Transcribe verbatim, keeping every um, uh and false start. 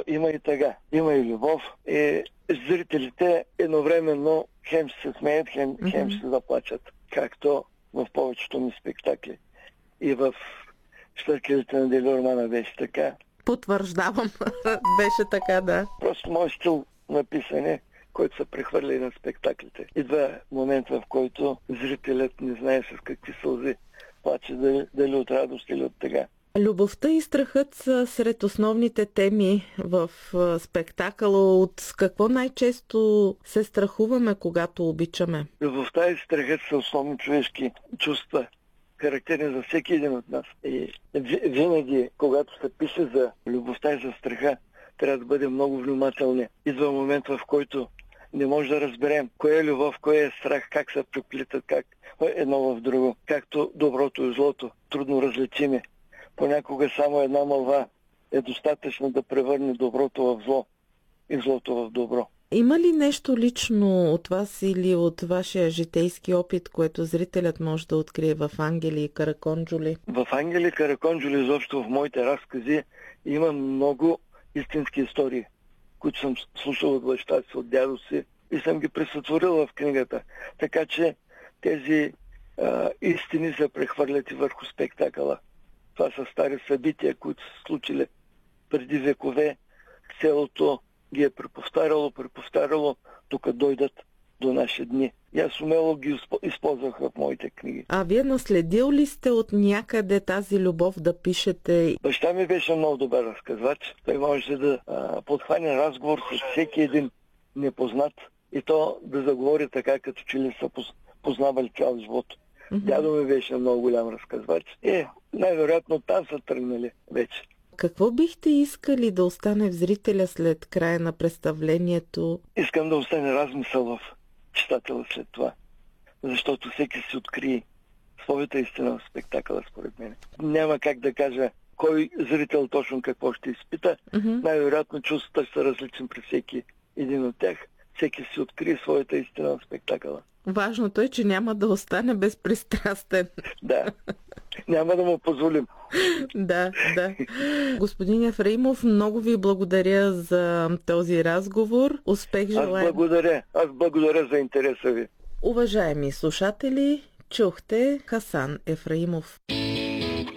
има и тъга, има и любов. И зрителите едновременно хем ще се смеят, хем, mm-hmm. хем ще се заплачат. Както в повечето ми спектакли. И в Щъркелите на Делиормана беше така. Потвърждавам. Беше така, да. Просто мой стил на писане, който се прехвърля и на спектаклите. Идва момент, в който зрителят не знае с какви сълзи плаче, дали, дали от радост или от тъга. Любовта и страхът са сред основните теми в спектакъла. От какво най-често се страхуваме, когато обичаме? Любовта и страхът са основни човешки чувства, характерни за всеки един от нас. И винаги, когато се пише за любовта и за страха, трябва да бъдем много внимателни. Идва момент, в който не може да разберем кое е любов, кое е страх, как се преплитат, как едно в друго, както доброто и злото, трудно различими. Понякога само една мълва е достатъчно да превърне доброто в зло и злото в добро. Има ли нещо лично от вас или от вашия житейски опит, което зрителят може да открие в Ангели и Караконджули? В Ангели и Караконджули, изобщо в моите разкази, има много истински истории, които съм слушал от баща си, от дядо си и съм ги пресътворил в книгата. Така че тези а, истини се прехвърлят и върху спектакъла. Това са стари събития, които са случили преди векове. Селото ги е преповтаряло, преповтаряло, докато дойдат до наши дни. И аз умело ги използвах в моите книги. А вие наследил ли сте от някъде тази любов да пишете? Баща ми беше много добър разказвач. Той можеше да а, подхване разговор с всеки един непознат и то да заговори така, като че ли са познавали цял живот. Mm-hmm. Дядо ми беше много голям разказвач. Е, най-вероятно там са тръгнали вече. Какво бихте искали да остане в зрителя след края на представлението? Искам да остане размисъл в читателя след това. Защото всеки си открие своята истина в спектакъла, според мен. Няма как да кажа кой зрител точно какво ще изпита. Mm-hmm. Най-вероятно чувствата са различни при всеки един от тях. Всеки си открие своята истина в спектакъла. Важното е, че няма да остане безпристрастен. Да. Няма да му позволим. Да, да. Господин Ефраимов, много ви благодаря за този разговор. Успех желаем. Аз благодаря. Аз благодаря за интереса ви. Уважаеми слушатели, чухте Хасан Ефраимов.